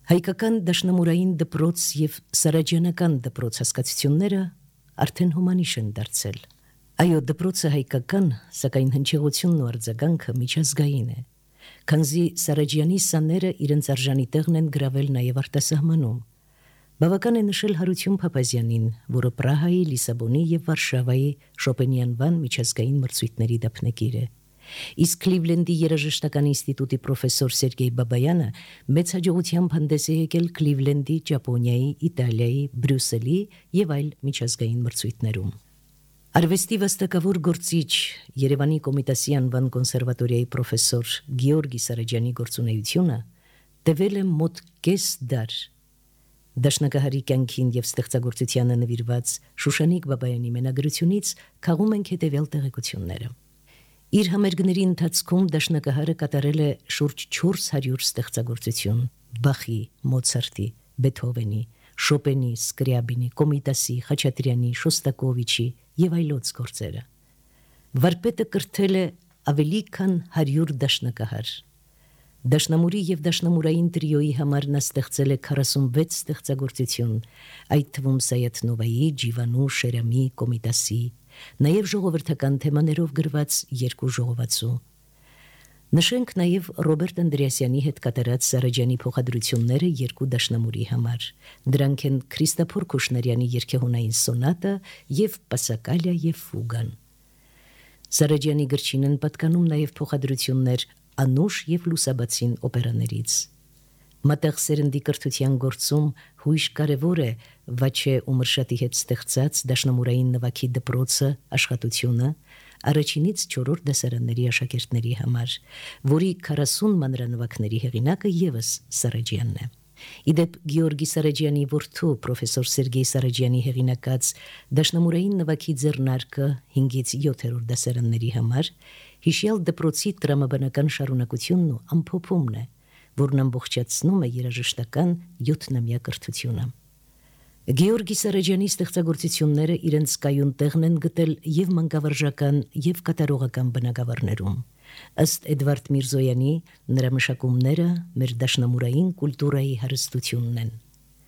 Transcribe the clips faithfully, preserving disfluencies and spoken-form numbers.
Հայկական դաշնամուրային դպրոց և սարաջանական դպրոց հասկացությունները արդեն հոմանիշ են դարձել։ Այո, դպրոցը հայկական, սակայն հնչեղությունն ու արձագանքը միջազգային է, քանզի Սարաջյանի սաները իրենց արժանի տեղն են գրավել նաև արտասահմանում։ Բավական է նշել Հարություն Փափազյանին, որը Պրահայի, Լիսաբոնի և Վարշավայի Շոպենի անվան միջազգային մրցույթների դափնեկիր է։ Իսկ Քլիվլենդի երաժշտական ինստիտուտի պրոֆեսոր Սերգեյ Բաբայանը մեծ հաջողությամբ հանդես է եկել Քլիվլենդի, Ճապոնիայի, Իտալիայի, Բրյուսելի և այլ միջազգային մրցույթներում։ Արվեստի վաստակավոր գործիչ, Երևանի Կոմիտասի անվան կոնսերվատորիայի պրոֆեսոր Գեորգի Սարաջյանի գործունեությունը տևել է մոտ կես դար։ Դաշնակահարի կյանքին և ստեղծագործությանը նվիրված Շուշանիկ Բաբայանի մենագրությունից քաղում ենք հետևյալ տեղեկությունները։ Իր համերգների ընթացքում դաշնակահարը կատարել է շուրջ չորս հարյուր ստեղծագործություն Բախի, Մոցարտի, Բեթհովենի, Շոպենի, Սկրյաբինի, Կոմիտասի, Խաչատրյանի, Շոստակովիչի և այլոց գործերը։ Վարպետը կրթել է ավելի քան հարյուր դաշնակահար։ Դաշնամուրի և դաշնամուրային տրիոյի համար նա ստեղծել է քառասունվեց ստեղծագործություն, այդ թվում Սայաթնովայի, Ջիվանու, Շերամի, Կոմիտասի, նաև ժողովրդական թեմաներով գրված երկու ժողովածու։ Նշենք նաև Ռոբերտ Անդրեասյանի հետ կատարած Սարաջյանի փոխադրությունները երկու դաշնամուրի համար։ Դրանք են Քրիստոֆոր Քուշներյանի երգեհոնային սոնատը և Պասակալիա և Ֆուգան։ Սարաջյանի գրչին են պատկանում նաև փոխադրություններ Անուշ և Լուսաբացին օպերաներից։ Մատեղ սերնդի կրթության գործում հույժ կարևոր է Վաչե Ումրշատի հետ ստեղծած դաշնամուրային նվագի դպրոցը աշխատությունը առաջինից չորրորդ դասարանների աշակերտների համար, որի քառասուն մանրանվագների հեղինակը ևս Սարաջյանն է։ Իդեպ Գեորգի Սարաջյանի որդու պրոֆեսոր Սերգեյ Սարաջյանի հեղինակած դաշնամուրային նվագի ձեռնարկը հինգից յոթերորդ դասարանների համար հիշյալ դպրոցի տրամաբանական շարունակությունն ու ամփոփումն է, որն ամբողջացնում է երաժշտական յոթնամյա կրթությունը։ Գեորգի Սարաջյանի ստեղծագործությունները իրենց կայուն տեղն են գտել և մանկավարժական, և կատարողական բնագավառներում։ Ըստ Էդվարդ Միրզոյանի, նրա մշակումները մեր դաշնամուրային կուլտուրայի հարստությունն են։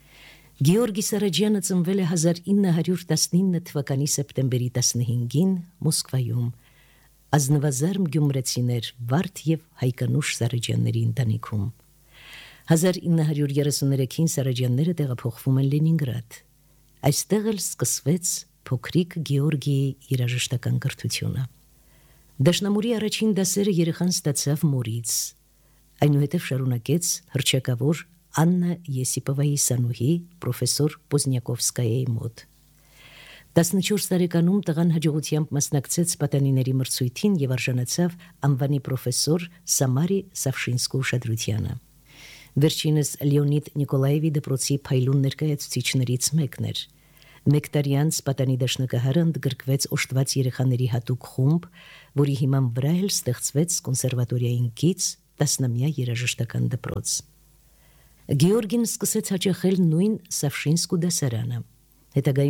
Գեորգի Սարաջյանը ծնվել է հազար ինը հարյուր տասնինը թվականի սեպտեմբերի տասնհինգին Մոսկվայում, ազնվազարմ գյումրեցիներ Վարդ և Հայկանուշ Սարաջյանների ընտանիքում։ հազար ինը հարյուր երեսուներեքին Սարաջյանները տեղափոխվում են Լենինգրադ։ Այստեղ էլ սկսվեց փոքրիկ Գեորգիի երաժշտական կրթությունը։ Դաշնամուրի առաջին դասերը երեխան ստացավ մորից, այնուհետև շարունակեց հռչակավոր Աննա Եսիպովայի սանուհի պրոֆեսոր Պոզնյակովսկայայի մոտ։ տասնչորս տարեկանում տղան հաջողությամբ մասնակցեց պատանիների մրցույթին և արժանացավ անվանի պրոֆեսոր Սամարի Սավշինսկու ուշադրությանը։ Վերջինս Լեոնիդ Նիկոլաևի դպրոցի փայլուն ներկայացուցիչներից մեկն էր։ Մեկ տարի անց պատանի դաշնակահարը ընդգրկվեց օժտված երեխաների հատուկ խումբ, որի հիման վրա էլ ստեղծվեց կոնսերվատորիային կից տասնամյա երաժշտական դպրոց։ Գեորգին սկսեց հաճախել նույն Սավշինսկու դասարանը։ Հետագայում